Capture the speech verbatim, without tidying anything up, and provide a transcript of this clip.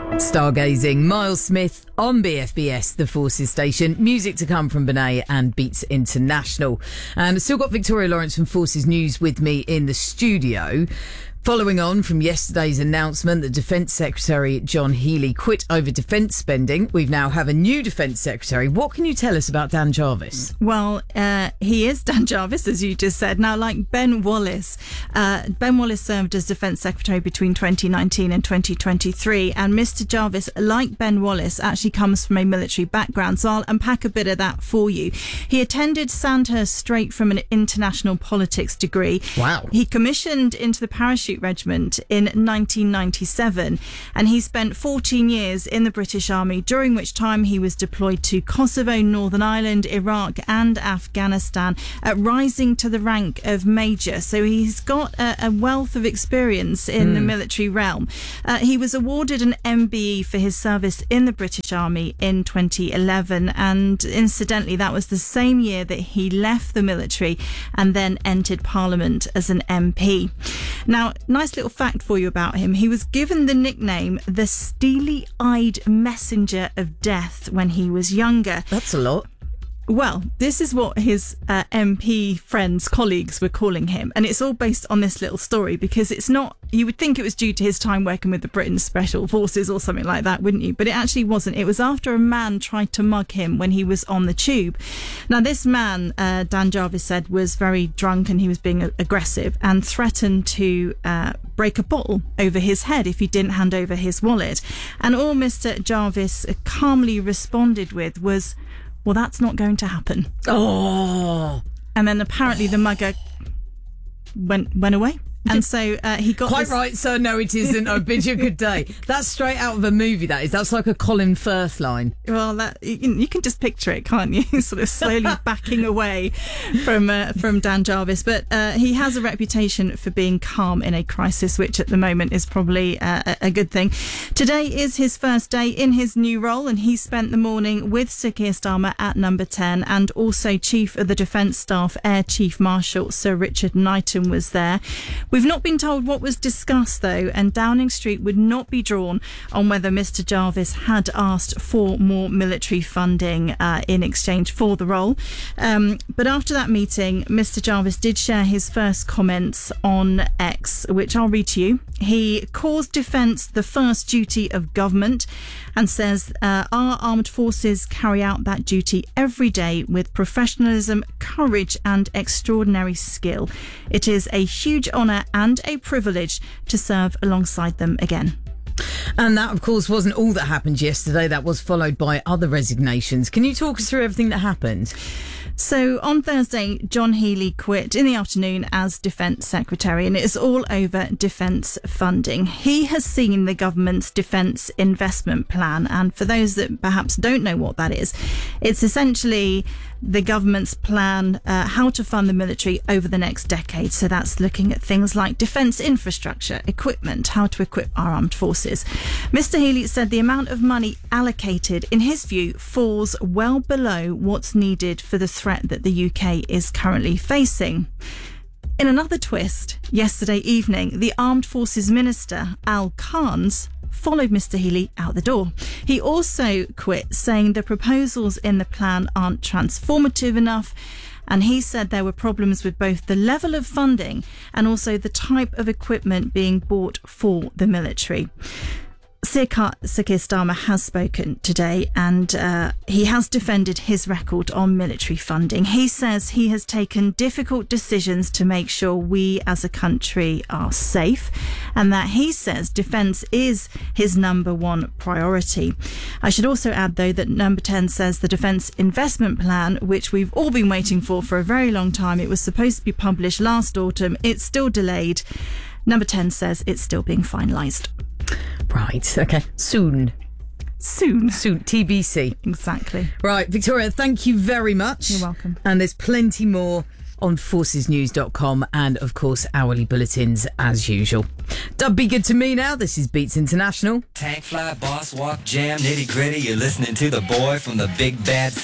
Stargazing, Miles Smith on B F B S, the Forces station. Music to come from Benet and Beats International. And I've still got Victoria Lawrence from Forces News with me in the studio. Following on from yesterday's announcement that Defence Secretary John Healey quit over defence spending, we now have a new Defence Secretary. What can you tell us about Dan Jarvis? Well, uh, he is Dan Jarvis, as you just said. Now, like Ben Wallace, uh, Ben Wallace served as Defence Secretary between twenty nineteen and twenty twenty-three, and Mister Jarvis, like Ben Wallace, actually comes from a military background, so I'll unpack a bit of that for you. He attended Sandhurst straight from an international politics degree. Wow. He commissioned into the parachute Regiment in nineteen ninety-seven, and he spent fourteen years in the British Army, during which time he was deployed to Kosovo, Northern Ireland, Iraq and Afghanistan, uh, rising to the rank of Major. So he's got a, a wealth of experience in mm. the military realm. Uh, he was awarded an M B E for his service in the British Army in twenty eleven, and incidentally that was the same year that he left the military and then entered Parliament as an M P. Now, nice little fact for you about him. He was given the nickname the steely-eyed messenger of death when he was younger. That's a lot. Well, this is what his uh, M P friends, colleagues were calling him. And it's all based on this little story, because it's not, you would think it was due to his time working with the Britain's Special Forces or something like that, wouldn't you? But it actually wasn't. It was after a man tried to mug him when he was on the tube. Now, this man, uh, Dan Jarvis said, was very drunk and he was being a- aggressive and threatened to uh, break a bottle over his head if he didn't hand over his wallet. And all Mister Jarvis calmly responded with was, well, that's not going to happen. Oh. And then apparently the mugger went went away. And so uh, he got Quite this... right, sir. No, it isn't. I bid you a good day. That's straight out of a movie, that is. That's like a Colin Firth line. Well, that you, you can just picture it, can't you? Sort of slowly backing away from uh, from Dan Jarvis. But uh, he has a reputation for being calm in a crisis, which at the moment is probably uh, a, a good thing. Today is his first day in his new role, and he spent the morning with Sir Keir Starmer at Number ten, and also Chief of the Defence Staff, Air Chief Marshal Sir Richard Knighton was there. We've not been told what was discussed, though, and Downing Street would not be drawn on whether Mister Jarvis had asked for more military funding uh, in exchange for the role. Um, but after that meeting, Mister Jarvis did share his first comments on X, which I'll read to you. He calls defence the first duty of government and says uh, our armed forces carry out that duty every day with professionalism, courage and extraordinary skill. It is a huge honour and a privilege to serve alongside them again. And that, of course, wasn't all that happened yesterday. That was followed by other resignations. Can you talk us through everything that happened? So on Thursday, John Healey quit in the afternoon as Defence Secretary, and it's all over defence funding. He has seen the government's defence investment plan, and for those that perhaps don't know what that is, it's essentially the government's plan uh, how to fund the military over the next decade. So that's looking at things like defence infrastructure, equipment, how to equip our armed forces. Mister Healey said the amount of money allocated, in his view, falls well below what's needed for the threat that the U K is currently facing. In another twist, yesterday evening, the Armed Forces Minister, Al Carnes, followed Mister Healey out the door. He also quit, saying the proposals in the plan aren't transformative enough, and he said there were problems with both the level of funding and also the type of equipment being bought for the military. Sir Keir Starmer has spoken today, and uh, he has defended his record on military funding. He says he has taken difficult decisions to make sure we as a country are safe, and that he says defence is his number one priority. I should also add, though, that Number ten says the Defence Investment Plan, which we've all been waiting for for a very long time, it was supposed to be published last autumn. It's still delayed. Number ten says it's still being finalised. Right, okay. Soon. Soon. Soon. T B C. Exactly. Right, Victoria, thank you very much. You're welcome. And there's plenty more on forces news dot com and, of course, hourly bulletins as usual. Dub Be Good to Me now. This is Beats International. Tank fly, boss walk, jam, nitty gritty. You're listening to the boy from the big bad